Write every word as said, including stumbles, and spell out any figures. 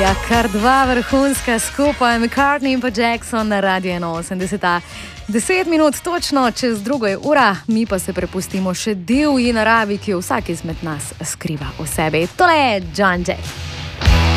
Ja, kar dva vrhunska skupaj, McCartney in pa Jackson na Radio ena osemdeset. Deset minut točno čez drugo je ura, mi pa se prepustimo še divji naravi, ki jo vsak izmed nas skriva v sebi. Tole je John Jett.